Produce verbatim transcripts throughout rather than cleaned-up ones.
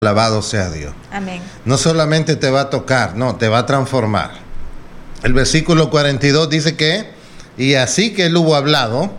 Alabado sea Dios. Amén. No solamente te va a tocar, no, te va a transformar. El versículo cuarenta y dos dice que, y así que él hubo hablado,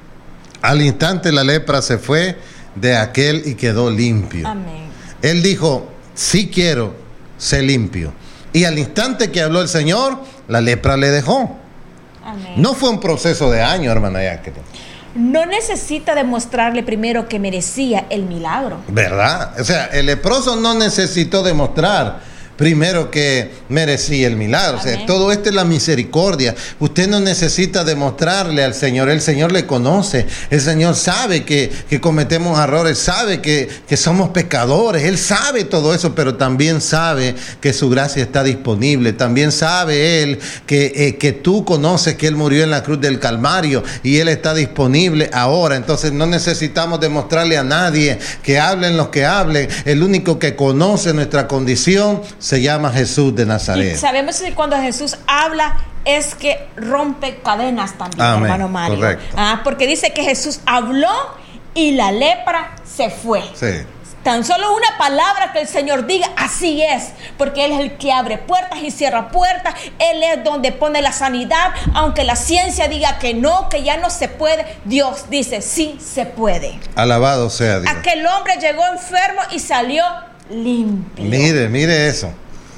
al instante la lepra se fue de aquel y quedó limpio. Amén. Él dijo, sí quiero ser limpio. Y al instante que habló el Señor, la lepra le dejó. Amén. No fue un proceso de años, hermana Jacqueline. No necesita demostrarle primero que merecía el milagro. ¿Verdad? O sea, el leproso no necesitó demostrar primero que merecía el milagro. Amén. O sea, todo esto es la misericordia. Usted no necesita demostrarle al Señor. El Señor le conoce. El Señor sabe que, que cometemos errores, sabe que, que somos pecadores. Él sabe todo eso, pero también sabe que su gracia está disponible. También sabe Él que, eh, que tú conoces que Él murió en la cruz del Calvario y Él está disponible ahora. Entonces no necesitamos demostrarle a nadie que hablen los que hablen. El único que conoce nuestra condición se llama Jesús de Nazaret. Y sabemos que cuando Jesús habla es que rompe cadenas también, Amén. Hermano Mario. Correcto. Ah, porque dice que Jesús habló y la lepra se fue. Sí. Tan solo una palabra que el Señor diga, así es, porque Él es el que abre puertas y cierra puertas. Él es donde pone la sanidad, aunque la ciencia diga que no, que ya no se puede. Dios dice, sí se puede. Alabado sea Dios. Aquel hombre llegó enfermo y salió limpio. Mire, mire eso.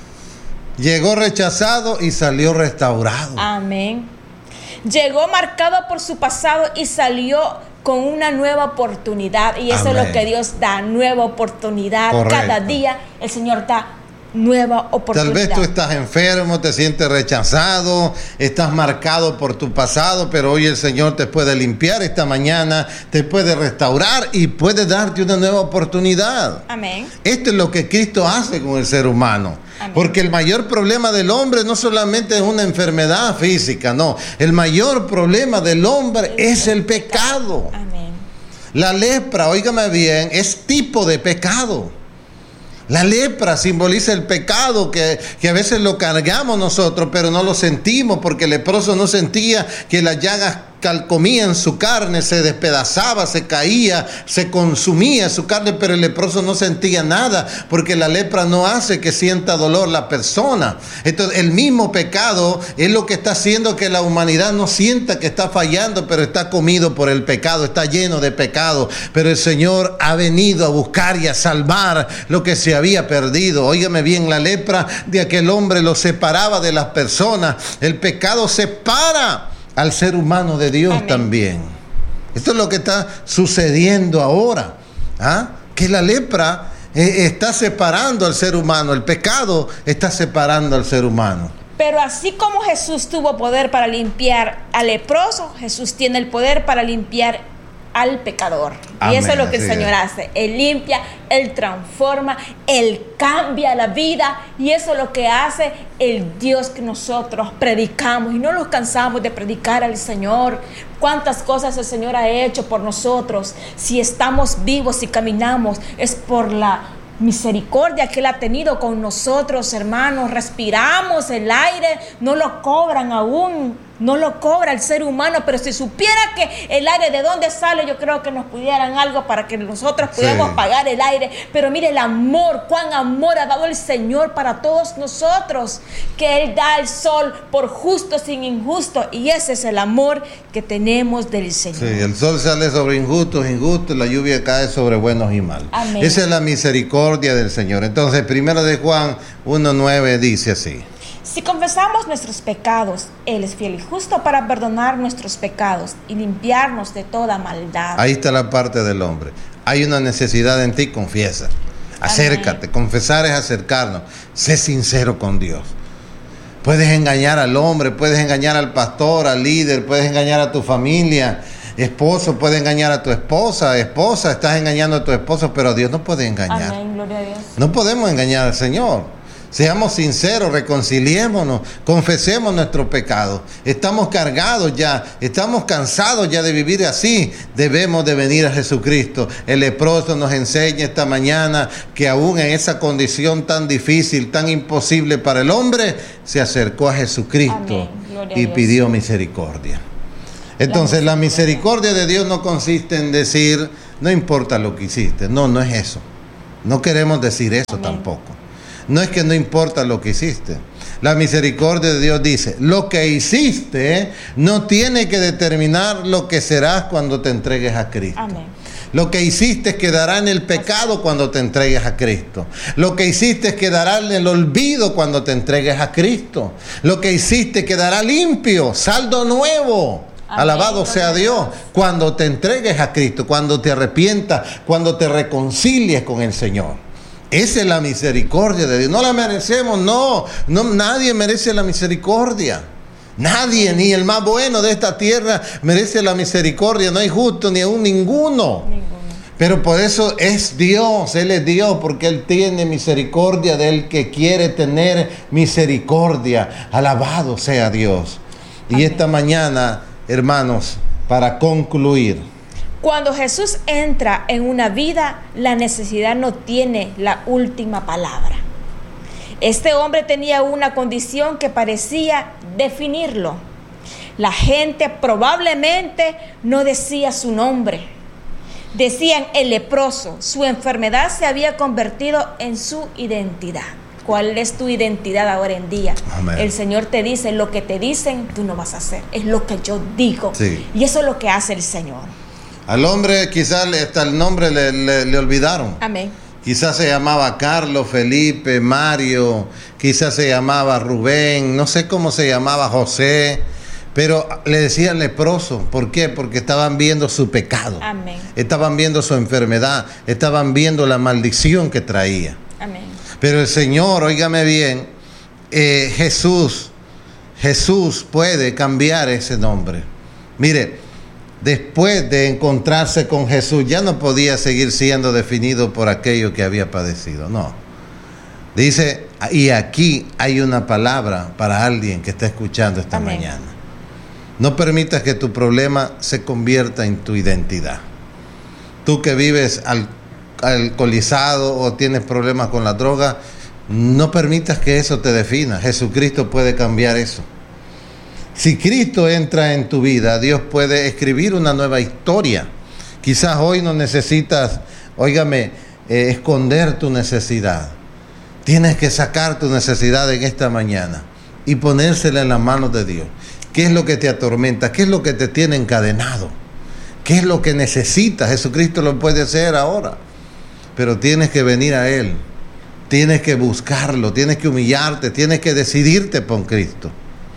Llegó rechazado y salió restaurado. Amén. Llegó marcado por su pasado y salió con una nueva oportunidad. Y eso Amén. Es lo que Dios da, nueva oportunidad. Correcto. Cada día el Señor da nueva oportunidad. Tal vez tú estás enfermo, te sientes rechazado, estás marcado por tu pasado, pero hoy el Señor te puede limpiar esta mañana, te puede restaurar y puede darte una nueva oportunidad. Amén. Esto es lo que Cristo hace con el ser humano. Amén. Porque el mayor problema del hombre no solamente es una enfermedad física, no. El mayor problema del hombre es el pecado. Amén. La lepra, óigame bien, es tipo de pecado. La lepra simboliza el pecado que, que a veces lo cargamos nosotros, pero no lo sentimos porque el leproso no sentía que las llagas calcomían su carne, se despedazaba, se caía, se consumía su carne, pero el leproso no sentía nada porque la lepra no hace que sienta dolor la persona. Entonces el mismo pecado es lo que está haciendo que la humanidad no sienta que está fallando, pero está comido por el pecado, está lleno de pecado, pero el Señor ha venido a buscar y a salvar lo que se había perdido. Óigame bien, la lepra de aquel hombre lo separaba de las personas. El pecado separa al ser humano de Dios. Amén. También. Esto es lo que está sucediendo ahora. ¿Ah? Que la lepra eh, está separando al ser humano. El pecado está separando al ser humano. Pero así como Jesús tuvo poder para limpiar al leproso, Jesús tiene el poder para limpiar al pecador. Amén. Y eso es lo que el Señor hace. Él limpia, Él transforma, Él cambia la vida. Y eso es lo que hace el Dios que nosotros predicamos. Y no nos cansamos de predicar al Señor. Cuántas cosas el Señor ha hecho por nosotros. Si estamos vivos y caminamos, es por la misericordia que Él ha tenido con nosotros, hermanos. Respiramos el aire, no lo cobran aún. No lo cobra el ser humano, pero si supiera que el aire de dónde sale, yo creo que nos pudieran algo para que nosotros pudiéramos sí. pagar el aire. Pero mire el amor, cuán amor ha dado el Señor para todos nosotros, que Él da el sol por justo sin injusto, y ese es el amor que tenemos del Señor. Sí, el sol sale sobre injustos, injustos, la lluvia cae sobre buenos y malos. Amén. Esa es la misericordia del Señor. Entonces, primero de Juan uno nueve dice así: si confesamos nuestros pecados, Él es fiel y justo para perdonar nuestros pecados y limpiarnos de toda maldad. Ahí está la parte del hombre. Hay una necesidad en ti, confiesa. Acércate. Amén. Confesar es acercarnos. Sé sincero con Dios. Puedes engañar al hombre, puedes engañar al pastor, al líder, puedes engañar a tu familia. Esposo puede engañar a tu esposa, esposa, estás engañando a tu esposo, pero a Dios no puede engañar. Amén, gloria a Dios. No podemos engañar al Señor. Seamos sinceros, reconciliémonos, confesemos nuestro pecado. Estamos cargados ya, estamos cansados ya de vivir así. Debemos de venir a Jesucristo. El leproso nos enseña esta mañana que aún en esa condición tan difícil, tan imposible para el hombre, se acercó a Jesucristo y pidió misericordia. Entonces la misericordia de Dios no consiste en decir, no importa lo que hiciste. No, no es eso. No queremos decir eso Amén. Tampoco. No es que no importa lo que hiciste. La misericordia de Dios dice, lo que hiciste no tiene que determinar lo que serás cuando te entregues a Cristo. Amén. Lo que hiciste quedará en el pecado cuando te entregues a Cristo. Lo que hiciste quedará en el olvido cuando te entregues a Cristo. Lo que hiciste quedará limpio, saldo nuevo. Amén. Alabado sea Dios. Cuando te entregues a Cristo, cuando te arrepientas, cuando te reconcilies con el Señor. Esa es la misericordia de Dios. No la merecemos, no, no, nadie merece la misericordia. Nadie, ni el más bueno de esta tierra merece la misericordia. No hay justo ni aún ninguno. ninguno. Pero por eso es Dios, Él es Dios, porque Él tiene misericordia del que quiere tener misericordia. Alabado sea Dios. Amén. Y esta mañana, hermanos, para concluir, cuando Jesús entra en una vida, la necesidad no tiene la última palabra. Este hombre tenía una condición que parecía definirlo. La gente probablemente no decía su nombre. Decían el leproso. Su enfermedad se había convertido en su identidad. ¿Cuál es tu identidad ahora en día? Amén. El Señor te dice, lo que te dicen, tú no vas a hacer. Es lo que yo digo. Sí. Y eso es lo que hace el Señor. Al hombre quizás hasta el nombre le, le, le olvidaron. Amén. Quizás se llamaba Carlos, Felipe, Mario, quizás se llamaba Rubén, no sé cómo se llamaba José, pero le decían leproso. ¿Por qué? Porque estaban viendo su pecado. Amén. Estaban viendo su enfermedad, estaban viendo la maldición que traía. Amén. Pero el Señor, óigame bien, eh, Jesús, Jesús puede cambiar ese nombre. Mire, después de encontrarse con Jesús, ya no podía seguir siendo definido por aquello que había padecido. No. Dice, y aquí hay una palabra para alguien que está escuchando esta Amén. Mañana. No permitas que tu problema se convierta en tu identidad. Tú que vives al, alcoholizado o tienes problemas con la droga, no permitas que eso te defina. Jesucristo puede cambiar eso. Si Cristo entra en tu vida, Dios puede escribir una nueva historia. Quizás hoy no necesitas, óigame, eh, esconder tu necesidad. Tienes que sacar tu necesidad en esta mañana y ponérsela en las manos de Dios. ¿Qué es lo que te atormenta? ¿Qué es lo que te tiene encadenado? ¿Qué es lo que necesitas? Jesucristo lo puede hacer ahora. Pero tienes que venir a Él. Tienes que buscarlo. Tienes que humillarte. Tienes que decidirte por Cristo.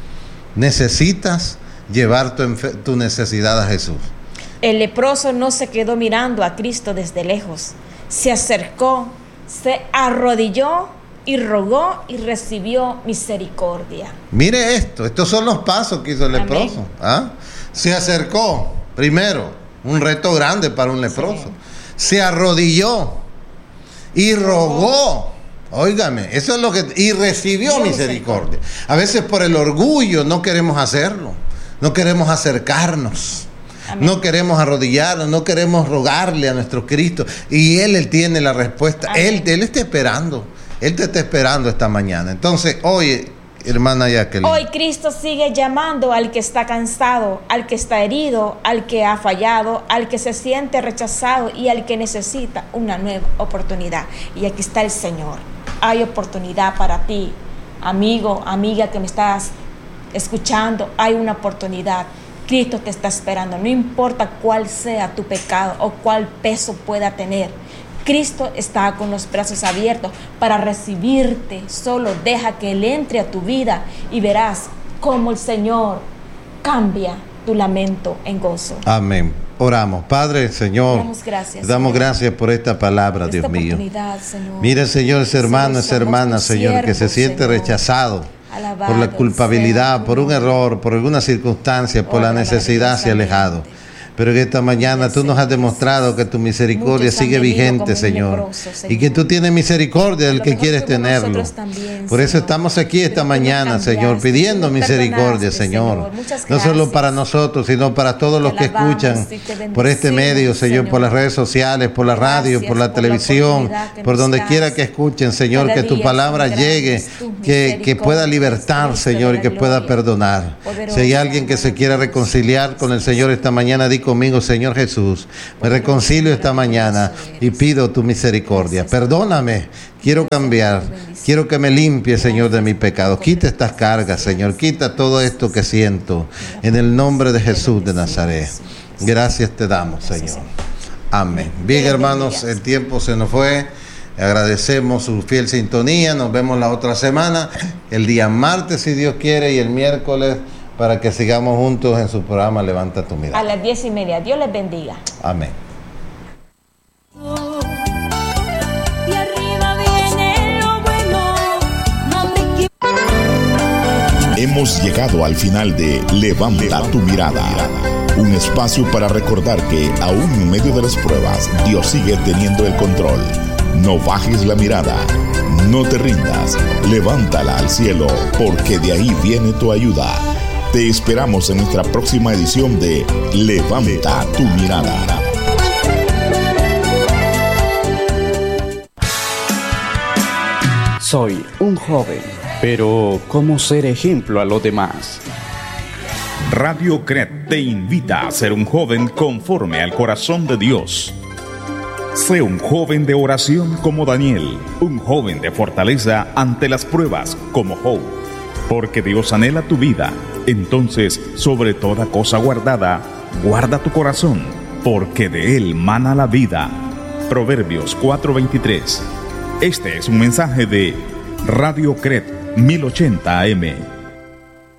Necesitas llevar tu, tu necesidad a Jesús. El leproso no se quedó mirando a Cristo desde lejos. Se acercó, se arrodilló y rogó y recibió misericordia. Mire esto, estos son los pasos que hizo el leproso. ¿Ah? Se acercó, primero, un reto grande para un leproso. Sí. Se arrodilló y rogó. Óigame, eso es lo que... Y recibió misericordia. A veces por el orgullo no queremos hacerlo. No queremos acercarnos. Amén. No queremos arrodillarnos. No queremos rogarle a nuestro Cristo. Y Él, Él tiene la respuesta. Él, Él está esperando. Él te está esperando esta mañana. Entonces, hoy, hermana Jacqueline, hoy Cristo sigue llamando al que está cansado, al que está herido, al que ha fallado, al que se siente rechazado y al que necesita una nueva oportunidad. Y aquí está el Señor. Hay oportunidad para ti, amigo, amiga que me estás escuchando. Hay una oportunidad. Cristo te está esperando. No importa cuál sea tu pecado o cuál peso pueda tener. Cristo está con los brazos abiertos para recibirte. Solo deja que Él entre a tu vida y verás cómo el Señor cambia tu lamento en gozo. Amén. Oramos. Padre, Señor, damos gracias, damos Señor. gracias por esta palabra, esta Dios mío. Señor. Mira, Señor, ese hermano, esa hermana, Señor, siervo, que se siente Señor. rechazado Alabado por la culpabilidad, por un nombre. error, por alguna circunstancia, por Oh, la necesidad, se ha alejado. Pero que esta mañana tú nos has demostrado que tu misericordia Muchos sigue vigente, Señor, leproso, Señor, y que tú tienes misericordia del que quieres tenerlo. También, Por eso Señor. estamos aquí esta mañana, Señor, pidiendo misericordia, Señor. No solo para nosotros, sino para todos los que escuchan por este medio, Señor, por las redes sociales, por la radio, por la televisión, por donde quiera que escuchen, Señor, que tu palabra llegue, que, que pueda libertar, Señor, y que pueda perdonar. Si hay alguien que se quiera reconciliar con el Señor esta mañana, di conmigo, Señor Jesús. Me reconcilio esta mañana y pido tu misericordia. Perdóname, quiero cambiar. Quiero que me limpie, Señor, de mi pecado. Quita estas cargas, Señor. Quita todo esto que siento. En el nombre de Jesús de Nazaret. Gracias te damos, Señor. Amén. Bien, hermanos, el tiempo se nos fue. Agradecemos su fiel sintonía. Nos vemos la otra semana, el día martes, si Dios quiere, y el miércoles, para que sigamos juntos en su programa Levanta tu Mirada. A las diez y media. Dios les bendiga. Amén. Hemos llegado al final de Levanta tu Mirada, un espacio para recordar que aún en medio de las pruebas, Dios sigue teniendo el control. No bajes la mirada, no te rindas, levántala al cielo, porque de ahí viene tu ayuda. Te esperamos en nuestra próxima edición de Levanta tu Mirada. Soy un joven, pero ¿cómo ser ejemplo a los demás? Radio C R E T te invita a ser un joven conforme al corazón de Dios. Sé un joven de oración como Daniel, un joven de fortaleza ante las pruebas como Job, porque Dios anhela tu vida. Entonces, sobre toda cosa guardada, guarda tu corazón, porque de él mana la vida. Proverbios cuatro veintitrés. Este es un mensaje de Radio C R E T mil ochenta A M.